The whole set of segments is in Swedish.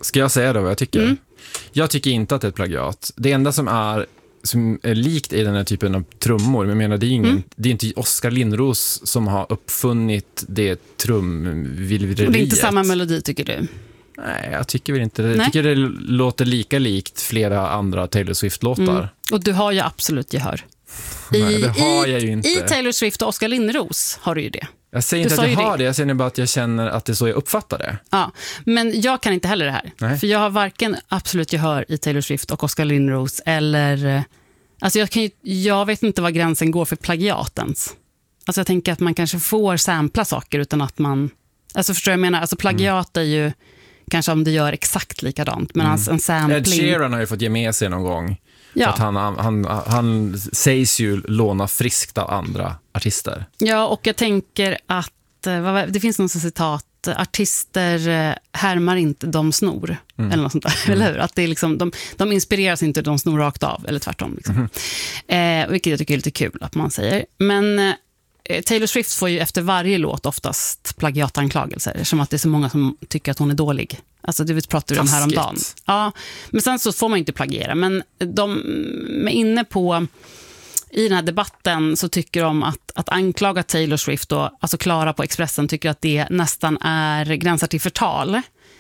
Ska jag säga då vad jag tycker? Jag tycker inte att det är ett plagiat. Det enda som är likt i den här typen av trummor, men jag menar, det är inte Oskar Lindros som har uppfunnit det trumvirvleriet. Och det är inte samma melodi, tycker du? Nej, jag tycker väl inte det. Jag tycker det låter lika likt flera andra Taylor Swift-låtar. Och du har ju absolut gehör. Nej, det har jag ju inte. I Taylor Swift och Oskar Lindros har du ju det. Jag säger inte att jag har det, jag säger bara att jag känner att det är så jag uppfattar det. Ja, men jag kan inte heller det här. Nej. För jag har varken absolut gehör i Taylor Swift och Oskar Lindros eller... Alltså jag vet inte var gränsen går för plagiatens. Alltså jag tänker att man kanske får sampla saker utan att man... Alltså förstår jag menar? Alltså plagiat är ju kanske om det gör exakt likadant. Men en sampling... Ed Sheeran har ju fått ge med sig någon gång. Ja. Att han sägs ju låna friskt av andra artister. Ja, och jag tänker att det finns någon citat, artister härmar inte, de snor. Eller något sånt där, eller hur? Att det är liksom, de inspireras inte, de snor rakt av, eller tvärtom. Liksom. Vilket jag tycker är lite kul att man säger. Men Taylor Swift får ju efter varje låt oftast plagiatanklagelser, som att det är så många som tycker att hon är dålig. Alltså det pratade vi om häromdagen. Ja, men sen så får man ju inte plagiera. Men de är inne på, i den här debatten så tycker de att anklaga Taylor Swift och alltså Klara på Expressen tycker att det nästan är gränsar till förtal.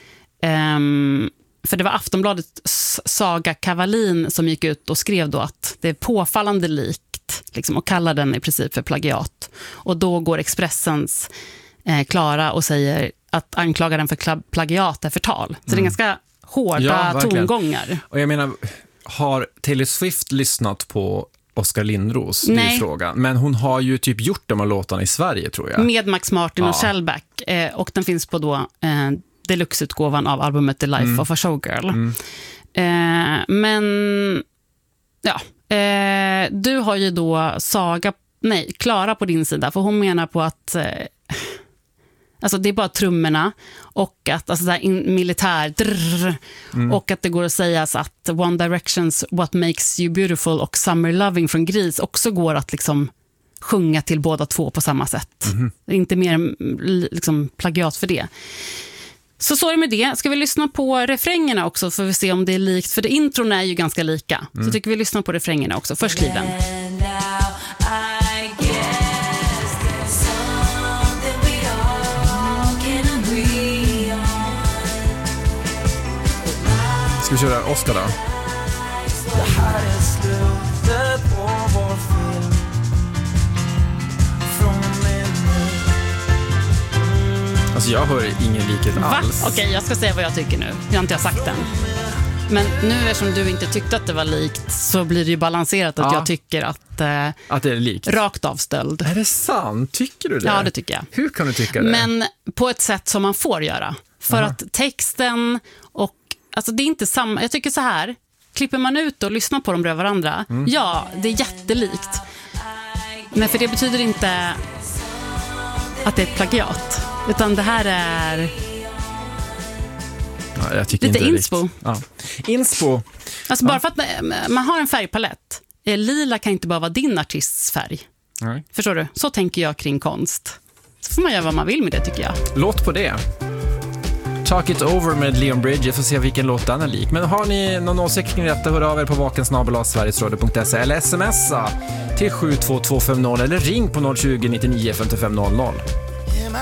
För det var Aftonbladets Saga Kavalin som gick ut och skrev då att det är påfallande likt liksom, och kallar den i princip för plagiat. Och då går Expressens Klara och säger att anklaga den för plagiat är förtal. Så det är ganska hårda tongångar. Och jag menar, har Taylor Swift lyssnat på Oskar Lindros? Nej. Det är frågan. Men hon har ju typ gjort de här låtarna i Sverige, tror jag. Med Max Martin och Shellback. Och den finns på då deluxe-utgåvan av albumet The Life of a Showgirl. Men ja, du har ju då Klara på din sida, för hon menar på att alltså det är bara trummorna och att alltså där militär och att det går att säga att One Direction's What Makes You Beautiful och Summer Loving från Grease också går att liksom sjunga till båda två på samma sätt. Det är inte mer liksom plagiat för det. Så är det med det. Ska vi lyssna på refrängerna också för att se om det är likt, för det intron är ju ganska lika. Så tycker vi lyssnar på refrängerna också. Först Cleveland. Ska vi köra Oscar då? Det här är slutet på vår film. Från och med nu. Alltså jag hör ingen likhet alls. Okej, jag ska säga vad jag tycker nu. Jag har inte sagt den. Men nu eftersom du inte tyckte att det var likt så blir det ju balanserat att jag tycker att det är likt. Rakt av stöld. Är det sant? Tycker du det? Ja, det tycker jag. Hur kan du tycka det? Men på ett sätt som man får göra. För att texten och alltså det är inte samma. Jag tycker så här, klipper man ut och lyssnar på dem bredvid varandra. Ja, det är jättelikt. Men för det betyder inte att det är ett plagiat. Utan det här är jag tycker lite inte inspo. Ja. Inspo. Alltså bara för att man har en färgpalett. Lila kan inte bara vara din artists färg. Nej. Förstår du? Så tänker jag kring konst. Så får man göra vad man vill med det, tycker jag. Låt på det. Talk It Over med Leon Bridges, får se vilken låt den är lik. Men har ni någon åsikt kring detta, hör av er på vakensnabel@sverigesradio.se eller smsa till 72250 eller ring på 020 99 55 00.